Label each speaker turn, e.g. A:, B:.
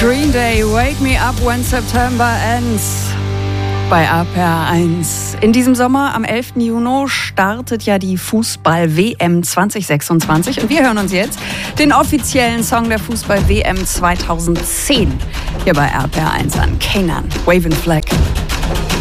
A: Green Day, Wake Me Up When September Ends. Bei RPR 1. In diesem Sommer, am 11. Juni, startet ja die Fußball-WM 2026. Und wir hören uns jetzt den offiziellen Song der Fußball-WM 2010 hier bei RPR 1 an. Kanan, Waving Flag.